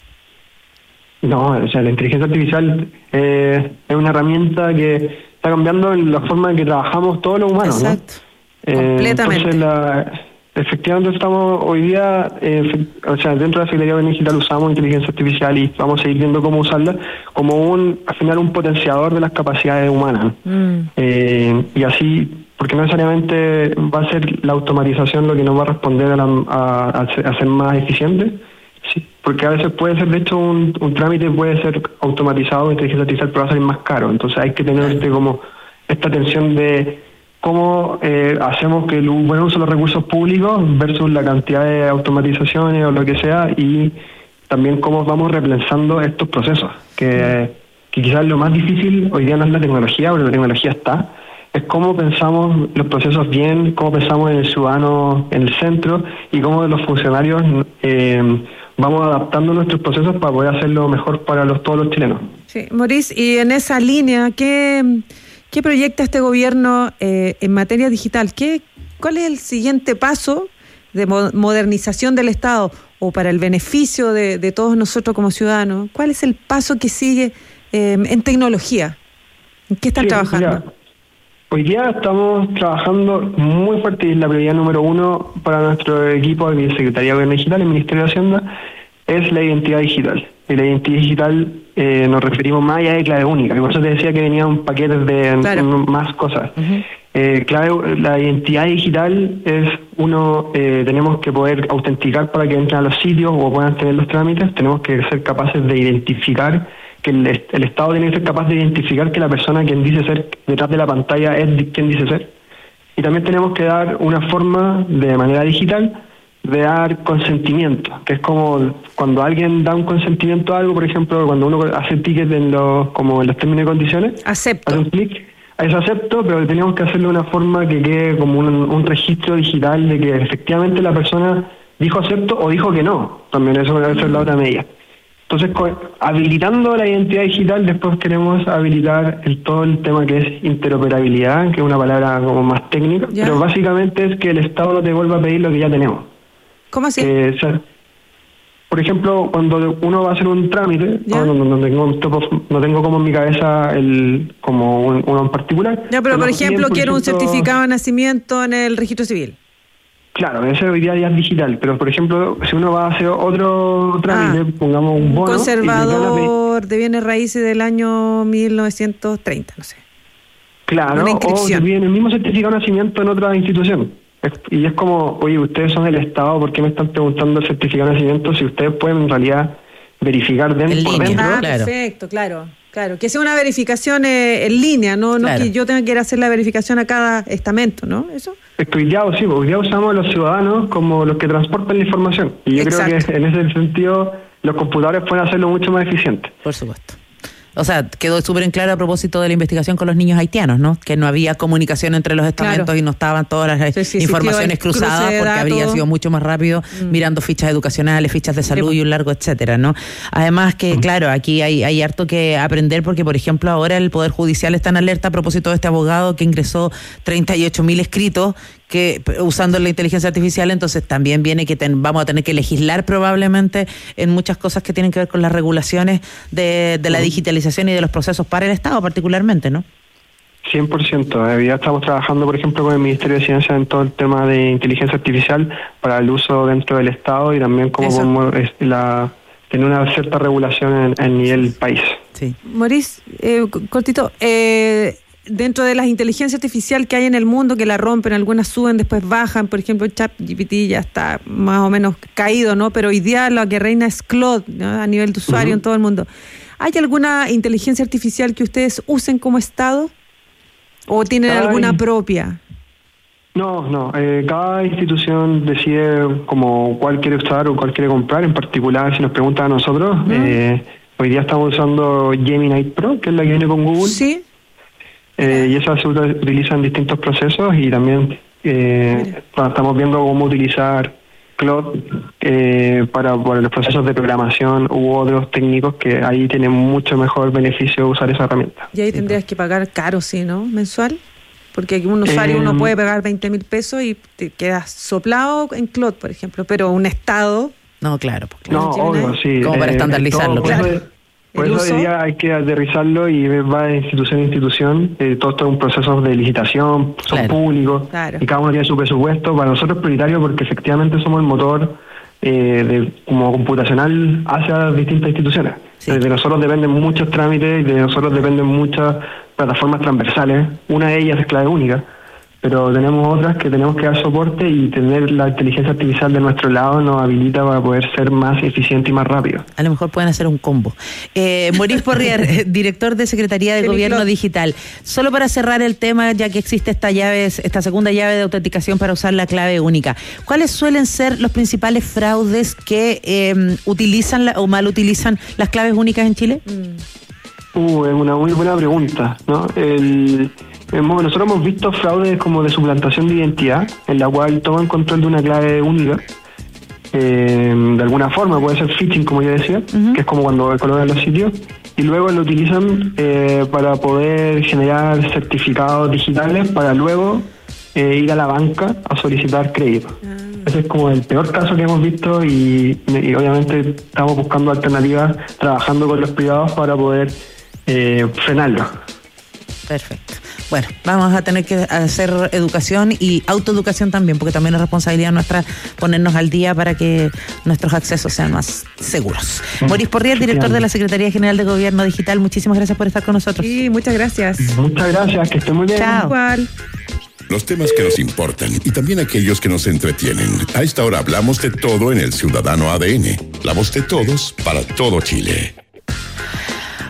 No, o sea, la inteligencia artificial eh, es una herramienta que está cambiando en la forma en que trabajamos todos los humanos. Exacto. ¿No? Completamente. Entonces, la, efectivamente estamos hoy día, eh, o sea, dentro de la Secretaría de Gobierno Digital usamos inteligencia artificial y vamos a seguir viendo cómo usarla como un, al final, un potenciador de las capacidades humanas. Mm. Eh, y así, porque no necesariamente va a ser la automatización lo que nos va a responder a, la, a, a ser, a ser más eficiente. Sí, porque a veces puede ser, de hecho, un, un trámite puede ser automatizado con inteligencia artificial, pero va a salir más caro. Entonces hay que tener este como esta tensión de cómo eh, hacemos que el buen uso de los recursos públicos versus la cantidad de automatizaciones o lo que sea, y también cómo vamos repensando estos procesos, que, que quizás lo más difícil hoy día no es la tecnología, porque la tecnología está, es cómo pensamos los procesos bien, cómo pensamos en el ciudadano en el centro y cómo los funcionarios eh, vamos adaptando nuestros procesos para poder hacerlo mejor para los, todos los chilenos. Sí, Maurice, y en esa línea, ¿qué, qué proyecta este gobierno eh, en materia digital? ¿Qué, ¿Cuál es el siguiente paso de mo- modernización del Estado o para el beneficio de, de todos nosotros como ciudadanos? ¿Cuál es el paso que sigue eh, en tecnología? ¿En qué están Sí, trabajando? mira, hoy día estamos trabajando muy fuerte y es la prioridad número uno para nuestro equipo de Secretaría de Gobierno Digital, el Ministerio de Hacienda, es la identidad digital. Y la identidad digital eh, nos referimos más allá de clave única, que por eso te decía que venían paquetes de Claro. m- más cosas. Eh, clave, la identidad digital es uno, eh, tenemos que poder autenticar para que entren a los sitios o puedan tener los trámites, tenemos que ser capaces de identificar, que el, el Estado tiene que ser capaz de identificar que la persona quien dice ser detrás de la pantalla es di- quien dice ser. Y también tenemos que dar una forma de manera digital de dar consentimiento, que es como cuando alguien da un consentimiento a algo, por ejemplo, cuando uno hace ticket en los, como en los términos y condiciones, acepto, hace un clic, es acepto, pero teníamos que hacerlo de una forma que quede como un, un registro digital de que efectivamente la persona dijo acepto o dijo que no. También eso debe ser la otra medida. Entonces, con, habilitando la identidad digital, después queremos habilitar el, todo el tema que es interoperabilidad, que es una palabra como más técnica, ¿ya? Pero básicamente es que el Estado no te vuelva a pedir lo que ya tenemos. ¿Cómo así? Que, o sea, por ejemplo, cuando uno va a hacer un trámite, no, no, no, tengo, no tengo como en mi cabeza el como un, uno en particular. Ya, pero por ejemplo, por quiero ejemplo, un certificado de nacimiento en el registro civil. Claro, ese hoy día ya es digital, pero por ejemplo, si uno va a hacer otro trámite, ah, pongamos un bono... Conservador de bienes raíces del año mil novecientos treinta, no sé. Claro, o viene el mismo certificado de nacimiento en otra institución. Es, y es como, oye, ustedes son del Estado, ¿por qué me están preguntando el certificado de nacimiento si ustedes pueden en realidad verificar dentro? En línea, dentro? Ah, claro. Perfecto, claro. Claro, que sea una verificación eh, en línea, no, no claro. que yo tenga que ir a hacer la verificación a cada estamento, ¿no? ¿Eso? Es que hoy día, sí, hoy día usamos a los ciudadanos como los que transportan la información. Y yo Exacto. creo que en ese sentido los computadores pueden hacerlo mucho más eficiente. Por supuesto. O sea, quedó súper en claro a propósito de la investigación con los niños haitianos, ¿no? Que no había comunicación entre los estamentos claro. y no estaban todas las sí, sí, informaciones cruzadas porque datos. habría sido mucho más rápido mm. mirando fichas educacionales, fichas de salud sí. y un largo etcétera, ¿no? Además que, mm. claro, aquí hay, hay harto que aprender porque, por ejemplo, ahora el Poder Judicial está en alerta a propósito de este abogado que ingresó treinta y ocho mil escritos que usando la inteligencia artificial, entonces también viene que ten, vamos a tener que legislar probablemente en muchas cosas que tienen que ver con las regulaciones de, de la digitalización y de los procesos para el Estado particularmente, ¿no? cien por ciento. Eh, ya estamos trabajando, por ejemplo, con el Ministerio de Ciencia en todo el tema de inteligencia artificial para el uso dentro del Estado y también como podemos la, tener una cierta regulación en, en nivel país. Sí. Maurice, eh, cortito, eh... dentro de las inteligencias artificiales que hay en el mundo, que la rompen, algunas suben, después bajan, por ejemplo, el ChatGPT ya está más o menos caído, ¿no? Pero hoy día lo que reina es Claude, ¿no? A nivel de usuario uh-huh. en todo el mundo. ¿Hay alguna inteligencia artificial que ustedes usen como Estado? ¿O tienen Ay. alguna propia? No, no. Eh, cada institución decide como cuál quiere usar o cuál quiere comprar. En particular, si nos preguntan a nosotros, uh-huh. eh, hoy día estamos usando Gemini Pro, que es la que viene con Google. Sí. Eh, y eso se utiliza en distintos procesos y también eh, estamos viendo cómo utilizar Claude eh, para, para los procesos de programación u otros técnicos que ahí tienen mucho mejor beneficio usar esa herramienta. Y ahí sí, tendrías pues. que pagar caro, sí, ¿no? Mensual. Porque aquí un usuario eh, uno puede pagar veinte mil pesos y te quedas soplado en Claude, por ejemplo, pero un Estado... No, claro. Pues, claro. No, obvio, sí. Como para estandarizarlo, todo, claro. Pues, Por eso hoy día hay que aterrizarlo y va de institución a institución. Eh, todo esto es un proceso de licitación, son claro. públicos, claro. y cada uno tiene su presupuesto. Para nosotros es prioritario porque efectivamente somos el motor eh, de como computacional hacia distintas instituciones. Sí. De nosotros dependen muchos trámites y de nosotros dependen muchas plataformas transversales. Una de ellas es Clave Única, pero tenemos otras que tenemos que dar soporte y tener la inteligencia artificial de nuestro lado nos habilita para poder ser más eficiente y más rápido. A lo mejor pueden hacer un combo. Eh, Maurice Porrier, director de Secretaría de Gobierno Digital. Solo para cerrar el tema, ya que existe esta llave, esta segunda llave de autenticación para usar la clave única, ¿cuáles suelen ser los principales fraudes que eh, utilizan la, o mal utilizan las claves únicas en Chile? Uh, es una muy buena pregunta, ¿no? El... Nosotros hemos visto fraudes como de suplantación de identidad, en la cual toman control de una clave única, eh, de alguna forma, puede ser phishing, como yo decía, uh-huh. que es como cuando colocan los sitios, y luego lo utilizan eh, para poder generar certificados digitales para luego eh, ir a la banca a solicitar crédito. Uh-huh. Ese es como el peor caso que hemos visto y, y obviamente estamos buscando alternativas, trabajando con los privados para poder eh, frenarlo. Perfecto. Bueno, vamos a tener que hacer educación y autoeducación también, porque también es responsabilidad nuestra ponernos al día para que nuestros accesos sean más seguros. Mm. Maurice Porrier, director de la Secretaría General de Gobierno Digital, muchísimas gracias por estar con nosotros. Sí, muchas gracias. Muchas gracias, que estén muy bien. Chao. Igual. Los temas que nos importan y también aquellos que nos entretienen. A esta hora hablamos de todo en el Ciudadano A D N. La voz de todos para todo Chile.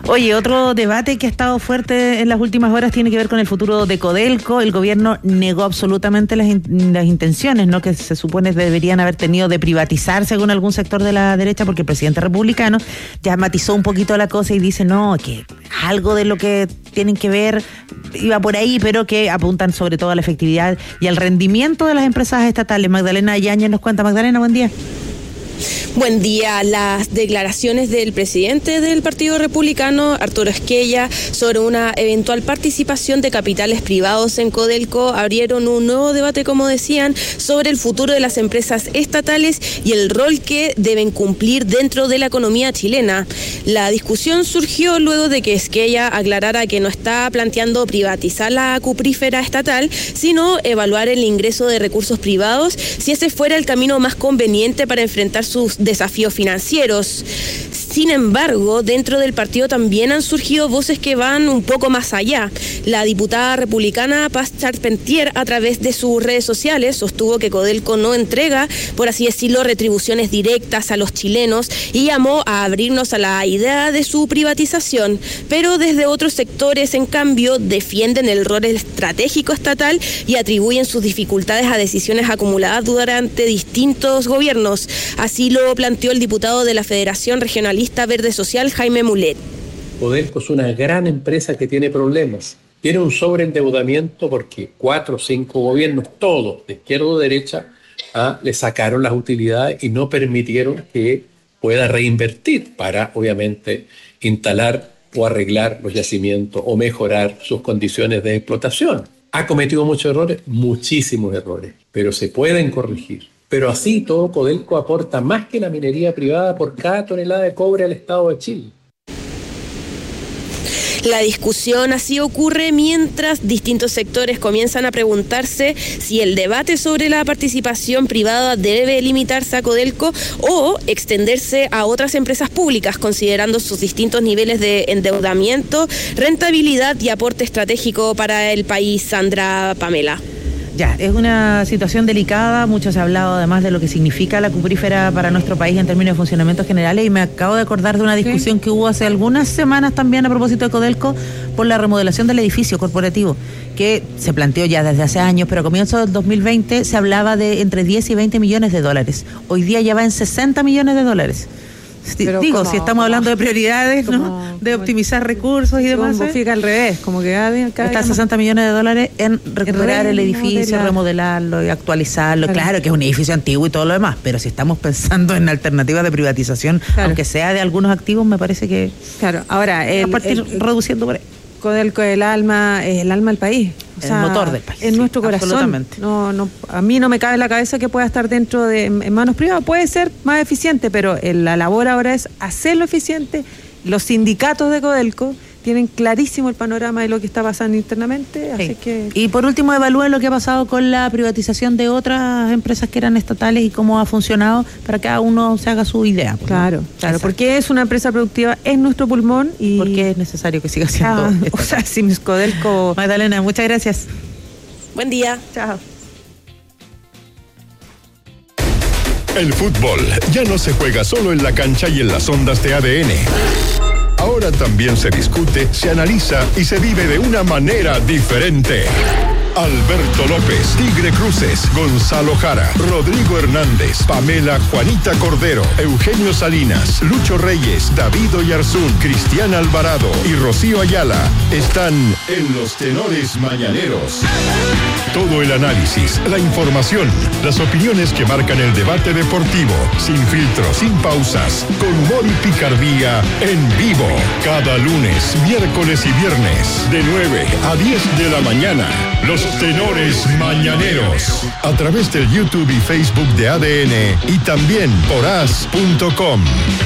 Oye, otro debate que ha estado fuerte en las últimas horas tiene que ver con el futuro de Codelco. El gobierno negó absolutamente las, in- las intenciones, ¿no?, que se supone deberían haber tenido de privatizar según algún sector de la derecha, porque el presidente republicano ya matizó un poquito la cosa y dice no, que algo de lo que tienen que ver iba por ahí, pero que apuntan sobre todo a la efectividad y al rendimiento de las empresas estatales. Magdalena Yáñez nos cuenta. Magdalena, buen día. Buen día. Las declaraciones del presidente del Partido Republicano, Arturo Esquella, sobre una eventual participación de capitales privados en Codelco abrieron un nuevo debate, como decían, sobre el futuro de las empresas estatales y el rol que deben cumplir dentro de la economía chilena. La discusión surgió luego de que Esquella aclarara que no está planteando privatizar la cuprífera estatal, sino evaluar el ingreso de recursos privados si ese fuera el camino más conveniente para enfrentar sus desafíos financieros. Sin embargo, dentro del partido también han surgido voces que van un poco más allá. La diputada republicana Paz Charpentier, a través de sus redes sociales, sostuvo que Codelco no entrega, por así decirlo, retribuciones directas a los chilenos y llamó a abrirnos a la idea de su privatización. Pero desde otros sectores, en cambio, defienden el rol estratégico estatal y atribuyen sus dificultades a decisiones acumuladas durante distintos gobiernos. Así lo planteó el diputado de la Federación Regionalista Verde Social, Jaime Mulet. Codelco es una gran empresa que tiene problemas. Tiene un sobreendeudamiento porque cuatro o cinco gobiernos, todos de izquierda o derecha, ah, le sacaron las utilidades y no permitieron que pueda reinvertir para, obviamente, instalar o arreglar los yacimientos o mejorar sus condiciones de explotación. ¿Ha cometido muchos errores? Muchísimos errores, pero se pueden corregir. Pero así todo, Codelco aporta más que la minería privada por cada tonelada de cobre al Estado de Chile. La discusión así ocurre mientras distintos sectores comienzan a preguntarse si el debate sobre la participación privada debe limitarse a Codelco o extenderse a otras empresas públicas, considerando sus distintos niveles de endeudamiento, rentabilidad y aporte estratégico para el país. Sandra Pamela. Ya, es una situación delicada, mucho se ha hablado además de lo que significa la cuprífera para nuestro país en términos de funcionamiento generales, y me acabo de acordar de una discusión que hubo hace algunas semanas también a propósito de Codelco por la remodelación del edificio corporativo, que se planteó ya desde hace años, pero a comienzos del dos mil veinte se hablaba de entre diez y veinte millones de dólares. Hoy día ya va en sesenta millones de dólares. Pero Digo, como, si estamos hablando de prioridades, como, ¿no?, de optimizar recursos y demás. Como fica al revés, como que cada, cada está sesenta millones de dólares en recuperar el edificio, remodelarlo y actualizarlo. Claro. claro que es un edificio antiguo y todo lo demás, pero si estamos pensando en alternativas de privatización, claro, aunque sea de algunos activos, me parece que claro, ahora el, a partir el, reduciendo por ahí. Codelco es el alma, es el alma del país. O el sea, motor del país. En sí, nuestro corazón. No, no, a mí no me cabe en la cabeza que pueda estar dentro de en manos privadas. Puede ser más eficiente, pero la labor ahora es hacerlo eficiente. Los sindicatos de Codelco tienen clarísimo el panorama de lo que está pasando internamente, así sí. que... Y por último, evalúen lo que ha pasado con la privatización de otras empresas que eran estatales y cómo ha funcionado para que cada uno se haga su idea. Claro, ¿no? claro, Exacto. porque es una empresa productiva, es nuestro pulmón y... Porque es necesario que siga siendo... Ah, o sea, si mis Codelco... Magdalena, muchas gracias. Buen día. Chao. El fútbol ya no se juega solo en la cancha y en las ondas de A D N. Ahora también se discute, se analiza y se vive de una manera diferente. Alberto López, Tigre Cruces, Gonzalo Jara, Rodrigo Hernández, Pamela Juanita Cordero, Eugenio Salinas, Lucho Reyes, David Oyarzún, Cristian Alvarado y Rocío Ayala están en los Tenores Mañaneros. Todo el análisis, la información, las opiniones que marcan el debate deportivo, sin filtros, sin pausas, con humor y picardía, en vivo. Cada lunes, miércoles y viernes, de nueve a diez de la mañana. Los Tenores Mañaneros, a través del YouTube y Facebook de A D N y también por as punto com.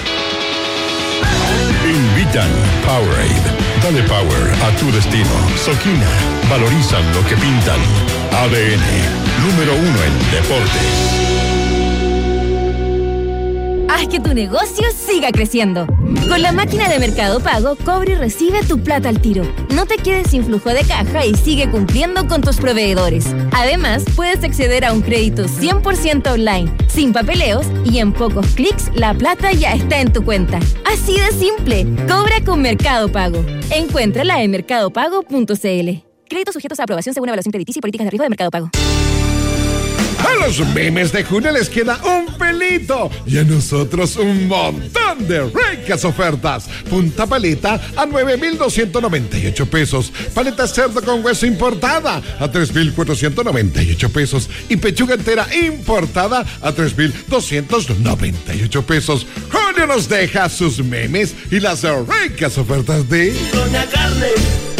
Invitan Powerade. Dale power a tu destino. Soquina. Valorizan lo que pintan. A D N, número uno en deportes. Haz que tu negocio siga creciendo. Con la máquina de Mercado Pago, cobra y recibe tu plata al tiro. No te quedes sin flujo de caja y sigue cumpliendo con tus proveedores. Además, puedes acceder a un crédito cien por ciento online, sin papeleos, y en pocos clics la plata ya está en tu cuenta. Así de simple. Cobra con Mercado Pago. Encuéntrala en mercado pago punto c l. Créditos sujetos a aprobación según evaluación crediticia y políticas de riesgo de Mercado Pago. A los memes de junio les queda un pelito y a nosotros un montón de ricas ofertas. Punta paleta a nueve mil doscientos noventa y ocho pesos. Paleta cerdo con hueso importada a tres mil cuatrocientos noventa y ocho pesos. Y pechuga entera importada a tres mil doscientos noventa y ocho pesos. Junio nos deja sus memes y las ricas ofertas de Doña Carne.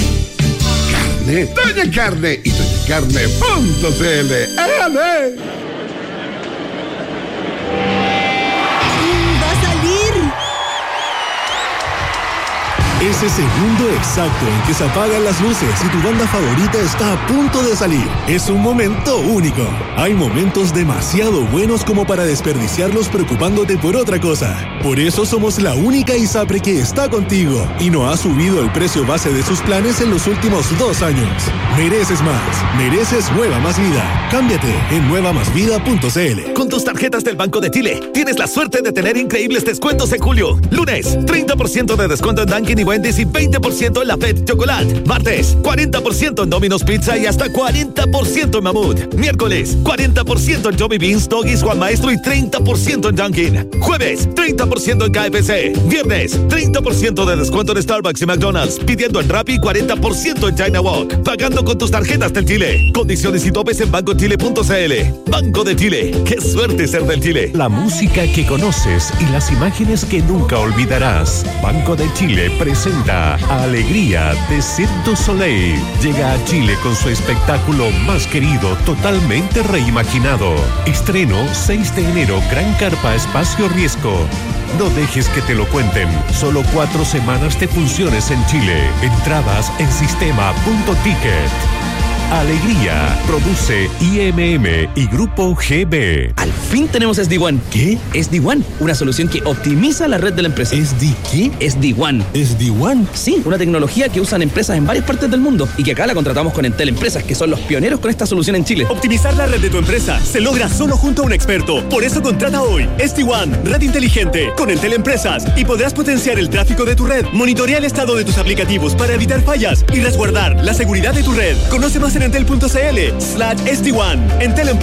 Doña Carne y doña carne punto c l. ¡Ale! ¡Va a salir! Ese segundo exacto en que se apagan las luces y tu banda favorita está a punto de salir. Es un momento único. Hay momentos demasiado buenos como para desperdiciarlos preocupándote por otra cosa. Por eso somos la única ISAPRE que está contigo y no ha subido el precio base de sus planes en los últimos dos años. Mereces más. Mereces Nueva Más Vida. Cámbiate en nueva más vida punto c l. Con tus tarjetas del Banco de Chile, tienes la suerte de tener increíbles descuentos en julio. Lunes, treinta por ciento de descuento en Dunkin' y Wendy's y veinte por ciento en la Fed Chocolate. Martes, cuarenta por ciento en Domino's Pizza y hasta cuarenta por ciento en Mamut. Miércoles, cuarenta por ciento en Johnny Beans, Doggies, Juan Maestro y treinta por ciento en Dunkin'. Jueves, treinta por ciento en K F C. Viernes, treinta por ciento de descuento en Starbucks y McDonald's. Pidiendo en Rappi, cuarenta por ciento en China Walk. Pagando con tus tarjetas del Chile. Condiciones y topes en banco chile punto c l. Banco de Chile. Qué suerte ser del Chile. La música que conoces y las imágenes que nunca olvidarás. Banco de Chile presenta Alegría de Cirque du Soleil. Llega a Chile con su espectáculo más querido, totalmente reimaginado. Estreno seis de enero, Gran Carpa Espacio Riesgo. No dejes que te lo cuenten. Solo cuatro semanas de funciones en Chile. Entradas en sistema punto ticket. Alegría. Produce I M M y Grupo G B. Al fin tenemos S D One. ¿Qué? S D One, una solución que optimiza la red de la empresa. ¿S D qué? S D One. ¿S D One? Sí, una tecnología que usan empresas en varias partes del mundo y que acá la contratamos con Entel Empresas, que son los pioneros con esta solución en Chile. Optimizar la red de tu empresa se logra solo junto a un experto. Por eso contrata hoy S D One, red inteligente, con Entel Empresas, y podrás potenciar el tráfico de tu red. Monitorea el estado de tus aplicativos para evitar fallas y resguardar la seguridad de tu red. Conoce más en entel punto c l slash S D One. Entel